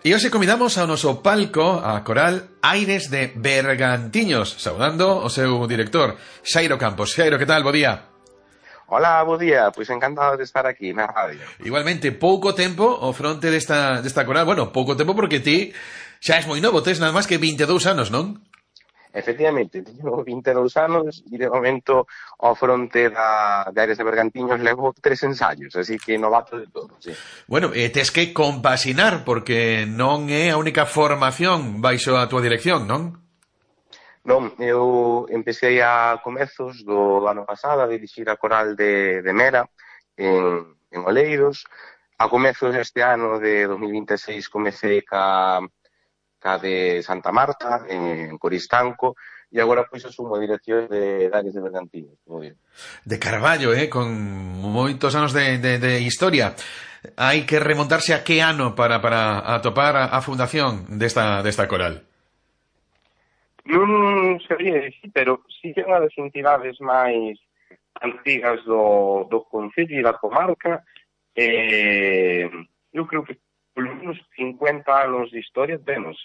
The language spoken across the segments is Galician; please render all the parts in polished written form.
E hoxe convidamos ao noso palco a coral Aires de Bergantiños, saudando o seu director, Xairo Campos. Xairo, que tal? Bo día. Hola, bo día. Pois encantado de estar aquí na radio. Igualmente, pouco tempo ao fronte desta coral. Bueno, pouco tempo porque ti xa és moi novo, tes nada máis que 22 anos, non? Efectivamente, teño 22 anos e de momento ao fronte de Aires de Bergantiños levo 3 ensaios, así que novato de todo, sí. Bueno, tes que compaxinar porque non é a única formación baixo a túa dirección, non? Non, eu empecé a comezos do ano pasado a dirixir a coral de Mera en Oleiros. A comezos deste ano de 2026 comecei ca de Santa Marta, en Coristanco, e agora pois asumo a dirección de Aires de Bergantiños, como digo. De Carballo, con moitos anos de historia. Hai que remontarse a que ano para atopar a fundación desta coral? Non sabría dicir, pero sí que é unha das entidades máis antigas do Concello e da comarca. Eu creo que polo menos 50 anos de historia temos.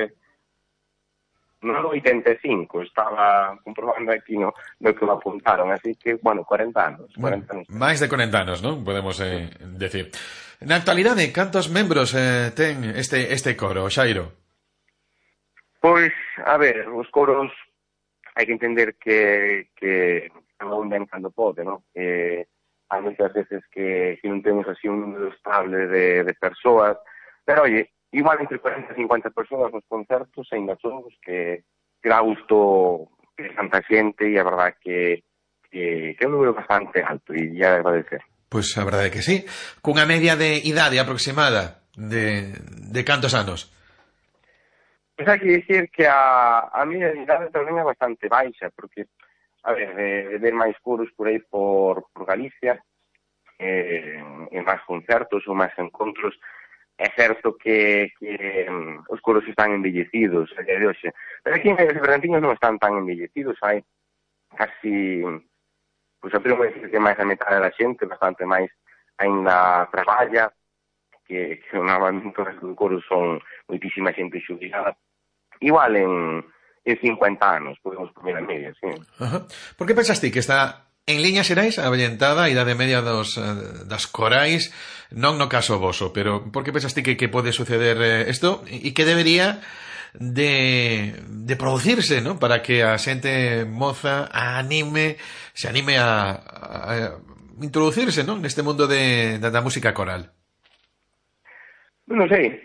No 85 estaba comprobando aquí no que me apuntaron, así que, 40 anos. 40 anos. Máis de 40 anos, non? Podemos decir. Na actualidade, cantos membros ten este coro, Xairo? Pois, a ver, os coros hai que entender que cada un ven cando pode, non? Hai moitas veces que non temos así un número estable de persoas, pero, oye, igual entre 40 e 50 persoas nos concertos ainda somos que dá gusto que tanta xente e a verdad que é un número bastante alto e ya de agradecer. Pois a verdade é que sí. Cunha media de idade aproximada de cantos anos? Pois hai que dicir que a media de idade tamén é bastante baixa, porque, a ver, de ver máis coros por aí por Galicia, en máis concertos ou máis encontros, é certo que os coros están embellecidos a día de hoxe. Pero aquí en Aires de Bergantiños non están tan embellecidos, hai casi, pois a primeira vez que máis a metade da xente, bastante máis ainda traballa, que normalmente os coros son moitísima xente xubilada. Igual en 50 anos, podemos poner a media, sí. Por que pensas ti que está en liñas xerais avellentada a idade media das corais, non no caso voso, pero por que pensas ti que pode suceder isto e que debería de producirse, ¿no? Para que a xente moza se anime a introducirse, ¿no? Neste mundo da música coral. Non sei,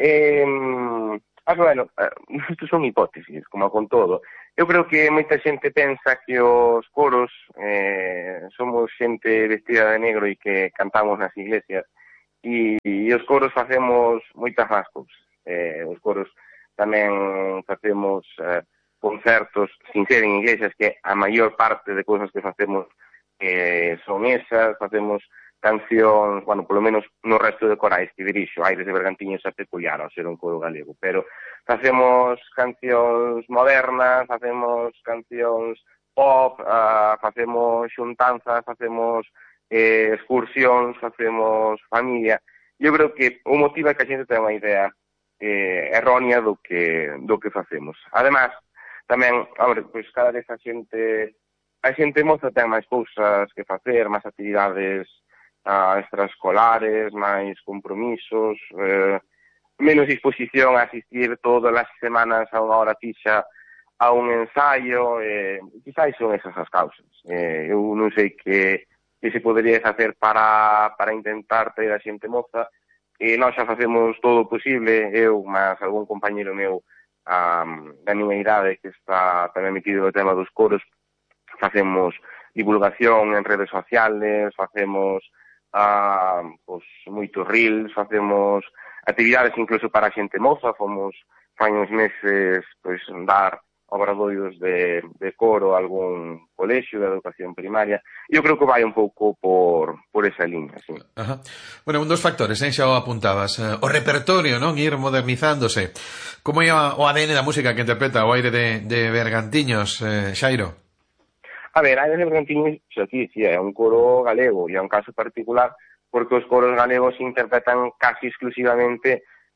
isto son hipótesis, como con todo. Eu creo que moita xente pensa que os coros somos xente vestida de negro e que cantamos nas iglesias, e os coros facemos moitas máis cousas. Os coros tamén facemos concertos sin ser en iglesias, que a maior parte de cousas que facemos son esas. Facemos cancións, polo menos no resto de corais que dirixo, Aires de Bergantiños é peculiar ao ser un coro galego, pero facemos cancións modernas, facemos cancións pop, facemos xuntanzas, facemos excursións, facemos familia. Eu creo que o motivo é que a xente ten unha idea errónea do que facemos. Además, tamén, pois cada vez a xente moza ten máis cousas que facer, máis actividades extraescolares, máis compromisos, menos disposición a asistir todas as semanas a unha hora fixa a un ensaio, quizás son esas as causas. Eu non sei que se podería facer para intentar ter a xente moza, e nós xa facemos todo o posible, eu, máis algún compañero meu da miña idade que está tamén metido no tema dos coros, facemos divulgación en redes sociales, facemos moitos reels, facemos actividades incluso para a xente moza, fomos fai uns meses dar obradoiros de coro a algún colexio de educación primaria. Eu creo que vai un pouco por esa liña, sí. Bueno, un dos factores, xa o apuntabas, o repertorio, non? Ir modernizándose. Como é o ADN da música que interpreta o Aire de Bergantiños, Xairo? A ver, Aires de Bergantiños, aquí, sí, é un coro galego, e é un caso particular porque os coros galegos interpretan casi exclusivamente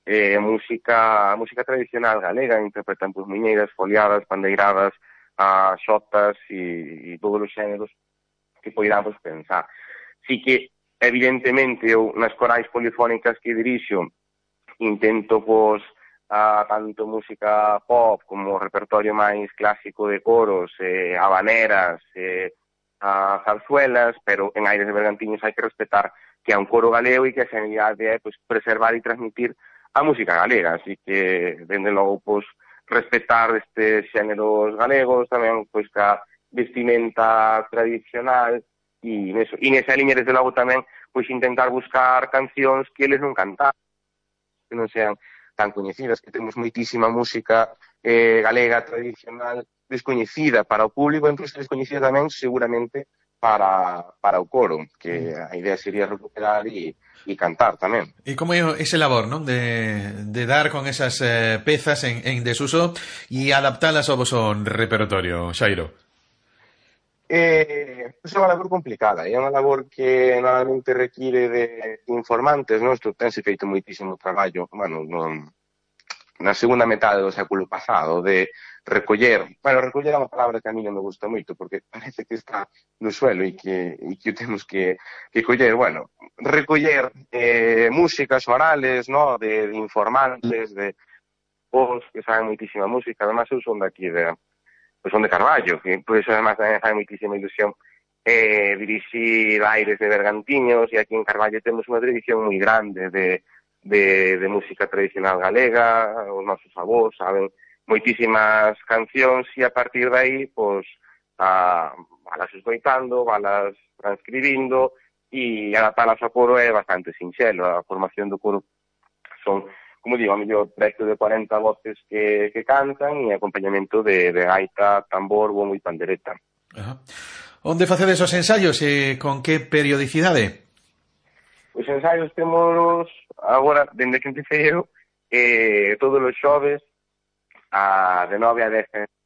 música tradicional galega, interpretan pues muiñeiras, foliadas, pandeiradas, xotas e todos os xéneros que poidamos pensar. Si que, evidentemente, eu nas corais polifónicas que dirixo intento, pois, tanto música pop como repertorio máis clásico de coros, habaneras, zarzuelas, pero en Aires de Bergantiños hai que respetar que é un coro galego e que a xenidade é, pois, preservar e transmitir a música galega, así que, dende logo, pois, respetar estes xéneros galegos, tamén, pois, ca vestimenta tradicional, e nesa liña, desde logo, tamén, pois, intentar buscar cancións que eles non cantaban, que non sean tan coñecidas, que temos moitísima música galega tradicional descoñecida para o público, incluso descoñecida tamén, seguramente, para o coro, que a idea sería recuperar e cantar tamén. E como é ese labor, non? De dar con esas pezas en desuso e adaptalas ao voso repertorio, Xairo. É unha labor complicada, é unha labor que normalmente require de informantes, non? Isto tense feito moitísimo traballo, bueno, na segunda metade do século pasado, de recoller é unha palabra que a mí non me gusta moito, porque parece que está no suelo e que o temos que coller, bueno, recoller músicas orales, no? de informantes, de vos que saben moitísima música, además eu son daqui son de Carballo, que por eso además tamén fai moitísima ilusión dirixir Aires de Bergantiños, e aquí en Carballo temos unha tradición moi grande de música tradicional galega, os nosos avós saben moitísimas cancións, e a partir de aí, pois, valas escoitando, valas transcribindo, e adaptalas ao coro é bastante sinxelo. A formación do coro son, como digo, a mellor preto de 40 voces que cantan, e acompañamento de gaita, tambor, bombo e pandereta. Ajá. Onde facedes os ensaios e con que periodicidade? Os ensaios temos agora, dende que empecé eu, todos os xoves, de 9 a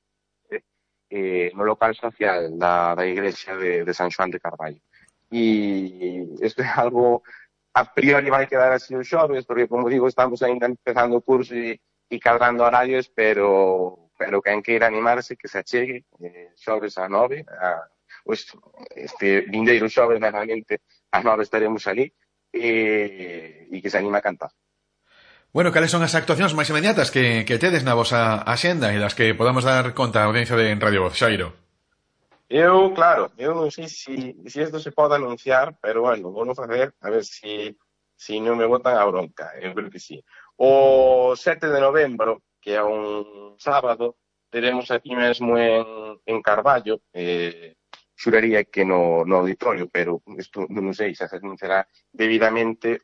10 no local social da igrexa de San Xoán de Carballo. E isto é algo, a priori vai quedar así os xoves, porque, como digo, estamos ainda empezando o curso e cadrando horarios, pero quen queira animarse, que se achegue, xoves a 9, este vindeiro xoves, normalmente, a 9 estaremos ali, e que se anime a cantar. Bueno, cales son as actuacións máis inmediatas que tedes na vosa axenda e das que podamos dar conta a audiencia de Radio Voz, Xairo? Eu non sei se isto se pode anunciar, pero, bueno, vou non facer, a ver se non me botan a bronca, eu creo que sí. O 7 de novembro, que é un sábado, teremos aquí mesmo en Carballo, xuraría que no auditorio, pero isto non sei se se anunciará debidamente,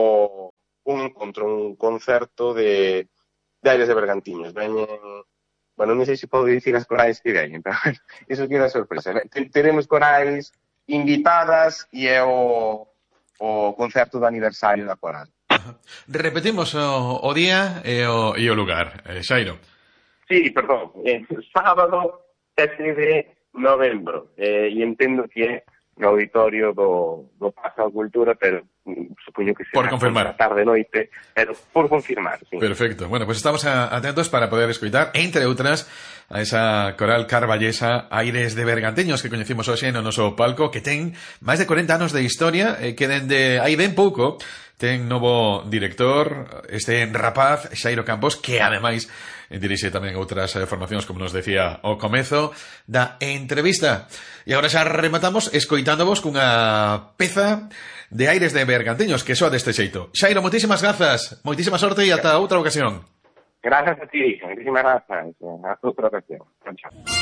un concerto de Aires de Bergantiños. Veñen, bueno, non sei se podo dicir as corais que veñen, pero bueno, iso que é unha sorpresa. Teremos corais invitadas e é o concerto do aniversario da coral. Repetimos o día e o lugar, Xairo. Sí, perdón, sábado 7 de novembro, e entendo que é no auditorio do Pazo da Cultura, pero supoño que será por confirmar, tarde noite, pero por confirmar, sí. Perfecto, bueno, pues estamos atentos para poder escoitar, entre outras, a esa coral carballesa Aires de Bergantiños que coñecimos hoxe no noso palco, que ten máis de 40 anos de historia, que dende aí ben pouco ten novo director, este rapaz, Xairo Campos, que ademais dirixe tamén outras formacións, como nos decía ao comezo da entrevista. E agora xa rematamos escoitándovos cunha peza de Aires de Bergantiños que soa deste xeito. Xairo, moitísimas grazas, moitísima sorte e ata outra ocasión. Gracias a ti, moitísimas grazas, hasta outra ocasión. Chao.